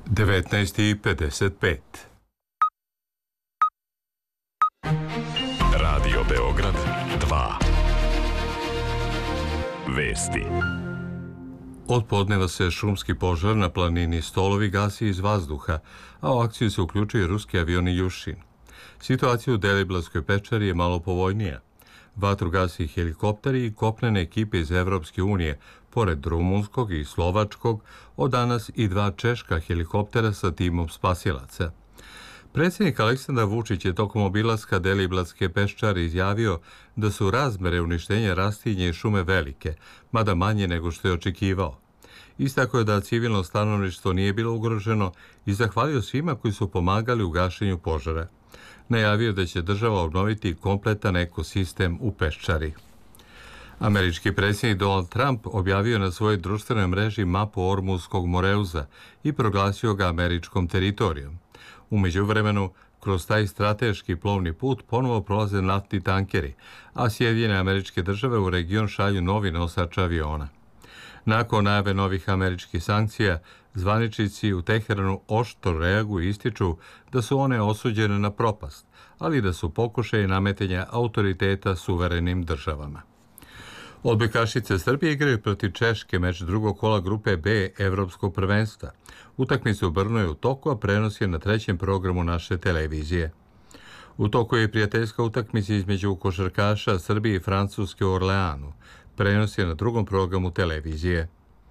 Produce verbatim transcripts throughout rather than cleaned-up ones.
devetnaest i pedeset pet. Radio Beograd dva. Vesti. Od podneva se šumski požar na planini Stolovi gasi iz vazduha, a u akciju se uključuje ruski avion Iljušin. Situacija u Deliblatskoj pečari je malo povoljnija. Vatru gasi helikopteri i kopnene ekipe iz Evropske unije, pored rumunskog i slovačkog, od danas i dva češka helikoptera sa timom spasilaca. Predsjednik Aleksandar Vučić je tokom obilaska Deliblatske peščare izjavio da su razmere uništenja rastinja i šume velike, mada manje nego što je očekivao. Istako je da civilno stanovništvo nije bilo ugroženo i zahvalio svima koji su pomagali u gašenju požara. Najavio da će država obnoviti kompletan ekosistem u peščari. Američki predsjednik Donald Trump objavio na svojoj društvenoj mreži mapu Ormuzskog moreuza i proglasio ga američkom teritorijom. U međuvremenu, kroz taj strateški plovni put ponovo prolaze naftni tankeri, a Sjedinjene Američke Države u region šalju novi nosač aviona. Nakon najave novih američkih sankcija, zvaničnici u Teheranu oštro reaguju i ističu da su one osuđene na propast, ali da su pokušaji nametanja autoriteta suverenim državama. Odbojkašice Srbije igraju protiv Češke meč drugog kola grupe B Evropskog prvenstva. Utakmica u Brnu je u toku, a prenos je na trećem programu naše televizije. U toku je prijateljska utakmica između košarkaša Srbije i Francuske u Orleanu. Prenos je na drugom programu televizije.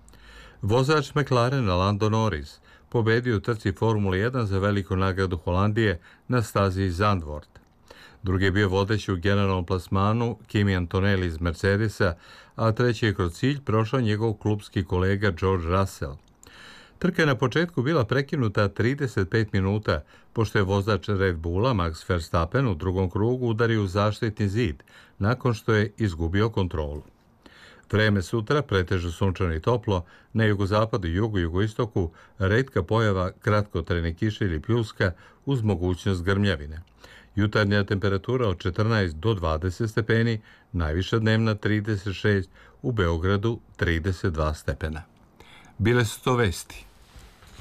Vozač McLarena Lando Norris pobedio u trci Formule jedan za veliku nagradu Holandije na stazi Zandvoort. Drugi je bio vodeći u generalnom plasmanu Kimi Antonelli iz Mercedesa, a treći je kroz cilj prošao njegov klubski kolega George Russell. Trka je na početku bila prekinuta trideset pet minuta, pošto je vozač Red Bulla Max Verstappen u drugom krugu udario u zaštitni zid, nakon što je izgubio kontrolu. Vreme sutra pretežno sunčano i toplo, na jugozapadu i jugu i jugoistoku retka pojava kratkotrajne kiše ili pljuska uz mogućnost grmljavine. Jutarnja temperatura od četrnaest do dvadeset stepeni, najviša dnevna trideset šest, u Beogradu trideset dva stepena. Bile su to vesti.